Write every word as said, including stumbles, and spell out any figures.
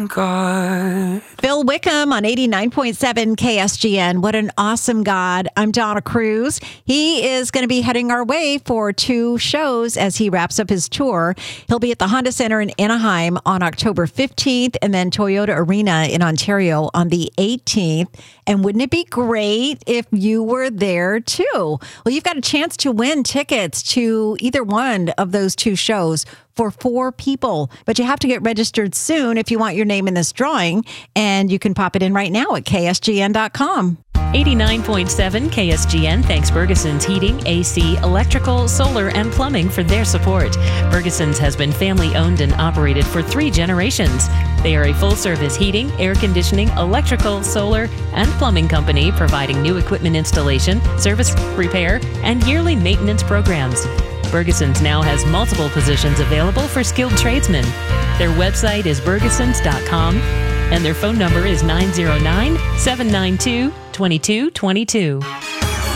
God. Bill Wickham on eighty-nine point seven K S G N. What an awesome God. I'm Donna Cruz. He is going to be heading our way for two shows as he wraps up his tour. He'll be at the Honda Center in Anaheim on October fifteenth and then Toyota Arena in Ontario on the eighteenth. And wouldn't it be great if you were there too? Well, you've got a chance to win tickets to either one of those two shows for four people. But you have to get registered soon if you want your name in this drawing. And you can pop it in right now at K S G N dot com. eighty-nine point seven K S G N thanks Bergeson's Heating, A C, Electrical, Solar, and Plumbing for their support. Bergeson's has been family-owned and operated for three generations. They are a full-service heating, air conditioning, electrical, solar, and plumbing company providing new equipment installation, service, repair, and yearly maintenance programs. Bergeson's now has multiple positions available for skilled tradesmen. Their website is bergesons dot com and their phone number is nine zero nine, seven nine two, two two two two.